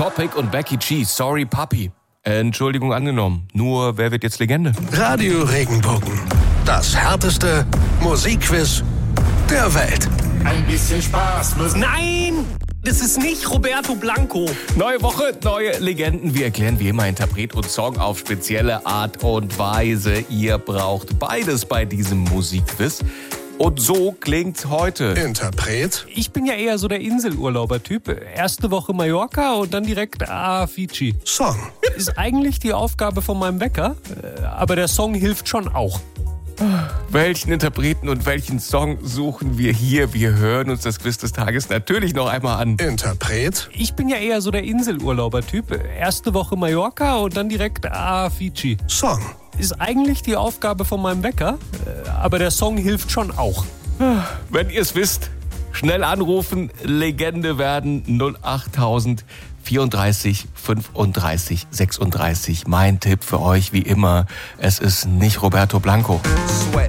Topic und Becky G, Sorry Puppy. Entschuldigung angenommen. Nur, wer wird jetzt Legende? Radio Regenbogen. Das härteste Musikquiz der Welt. Ein bisschen Spaß muss... Nein! Das ist nicht Roberto Blanco. Neue Woche, neue Legenden. Wir erklären wie immer Interpret und Song auf spezielle Art und Weise. Ihr braucht beides bei diesem Musikquiz. Und so klingt's heute. Interpret. Ich bin ja eher so der Inselurlauber-Typ. Erste Woche Mallorca und dann direkt Fiji. Song. Ist eigentlich die Aufgabe von meinem Wecker, aber der Song hilft schon auch. Welchen Interpreten und welchen Song suchen wir hier? Wir hören uns das Quiz des Tages natürlich noch einmal an. Interpret. Ich bin ja eher so der Inselurlauber-Typ. Erste Woche Mallorca und dann direkt Fiji. Song. Ist eigentlich die Aufgabe von meinem Wecker, aber der Song hilft schon auch. Wenn ihr es wisst, schnell anrufen, Legende werden 08000 34 35 36. Mein Tipp für euch wie immer, es ist nicht Roberto Blanco.